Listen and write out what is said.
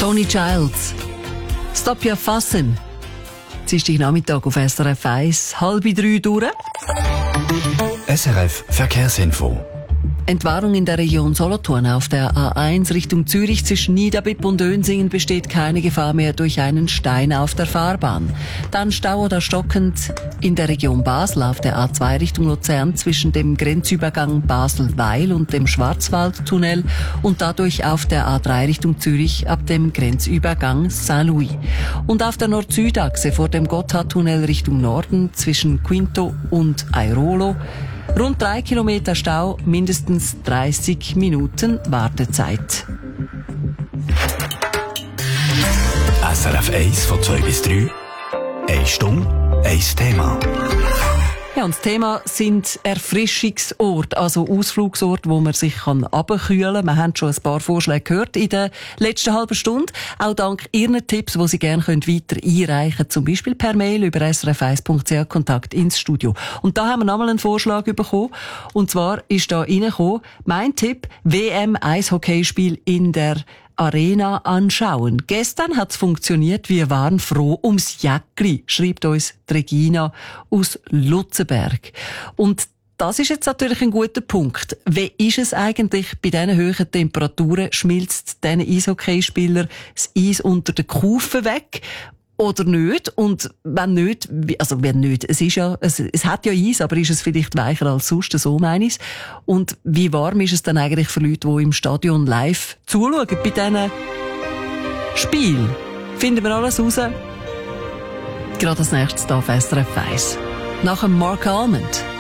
Tony Childs. Stop your fussing. Dienstagnachmittag auf SRF 1, 2:30 durch. SRF Verkehrsinfo. Entwarnung in der Region Solothurn auf der A1 Richtung Zürich zwischen Niederbipp und Dönsingen besteht keine Gefahr mehr durch einen Stein auf der Fahrbahn. Dann Stau oder stockend in der Region Basel auf der A2 Richtung Luzern zwischen dem Grenzübergang Basel-Weil und dem Schwarzwaldtunnel und dadurch auf der A3 Richtung Zürich ab dem Grenzübergang Saint-Louis. Und auf der Nord-Süd-Achse vor dem Gotthardtunnel Richtung Norden zwischen Quinto und Airolo rund 3 Kilometer Stau, mindestens 30 Minuten Wartezeit. SRF 1 von 2 bis 3. 1 Stunde, 1 Thema. Ja, und das Thema sind Erfrischungsorte, also Ausflugsorte, wo man sich runterkühlen kann. Wir haben schon ein paar Vorschläge gehört in der letzten halben Stunde. Auch dank Ihren Tipps, die Sie gerne weiter einreichen können. Zum Beispiel per Mail über srf1.ch Kontakt ins Studio. Und da haben wir nochmal einen Vorschlag bekommen. Und zwar ist da reingekommen, mein Tipp, WM-Eishockeyspiel in der Arena anschauen. Gestern hat's funktioniert, wir waren froh ums Jäckli, schreibt uns Regina aus Lutzenberg. Und das ist jetzt natürlich ein guter Punkt. Wie ist es eigentlich bei diesen hohen Temperaturen? Schmilzt diesen Eishockeyspieler das Eis unter den Kufen weg? Oder nicht? Und wenn nicht, es hat ja Eis, aber ist es vielleicht weicher als sonst, so meine ich's. Und wie warm ist es dann eigentlich für Leute, die im Stadion live zuschauen bei diesen Spielen? Finden wir alles raus? Gerade als nächstes hier auf SRF 1. Nach dem Mark Almond.